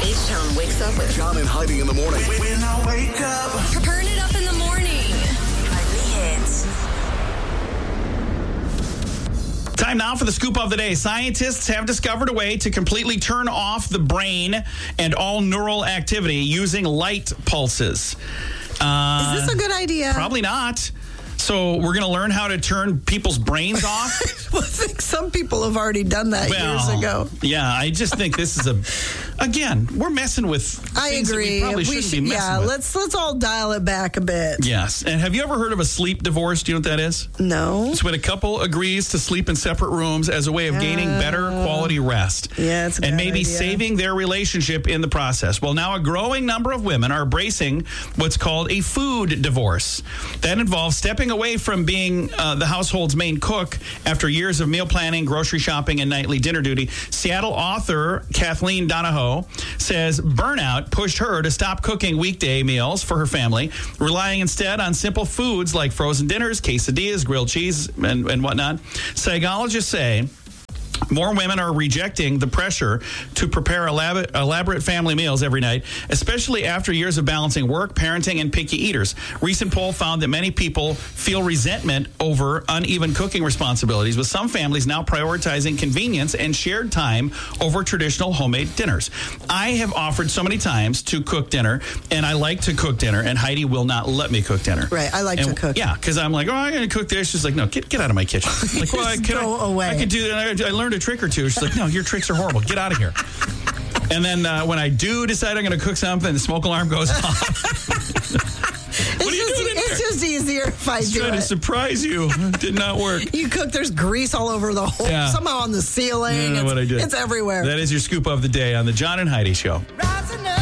H-Town wakes up with John and Heidi in the morning. When I wake up. Turn it up in the morning. Nightly hits. Time now for the scoop of the day. Scientists have discovered a way to completely turn off the brain and all neural activity using light pulses. Is this a good idea? Probably not. So we're going to learn how to turn people's brains off. Well, I think some people have already done that years ago. Yeah, I just think this is again, we're messing with I things agree. that we probably shouldn't be messing with. let's all dial it back a bit. Yes. And have you ever heard of a sleep divorce? Do you know what that is? No. It's when a couple agrees to sleep in separate rooms as a way of gaining better quality rest. Yeah, it's a and bad maybe idea. saving their relationship in the process. Well, now a growing number of women are embracing what's called a food divorce. That involves stepping away from being the household's main cook after years of meal planning, grocery shopping, and nightly dinner duty. Seattle author Kathleen Donahoe says burnout pushed her to stop cooking weekday meals for her family, relying instead on simple foods like frozen dinners, quesadillas, grilled cheese, and whatnot. Psychologists say more women are rejecting the pressure to prepare elaborate family meals every night, especially after years of balancing work, parenting, and picky eaters. Recent poll found that many people feel resentment over uneven cooking responsibilities, with some families now prioritizing convenience and shared time over traditional homemade dinners. I have offered so many times to cook dinner, and I like to cook dinner, and Heidi will not let me cook dinner. Right, I like to cook. Yeah, because I'm like, I'm going to cook this. She's like, no, get out of my kitchen. I'm like, well, Go away. I could do that. I learned a trick or two. She's like, no, your tricks are horrible. Get out of here. And then when I do decide I'm going to cook something, the smoke alarm goes off. What are you doing in there? It's just easier if I do Trying to it. surprise you. Did not work. You cook, there's grease all over the whole, somehow on the ceiling. I don't know what I did. It's everywhere. That is your scoop of the day on the John and Heidi Show.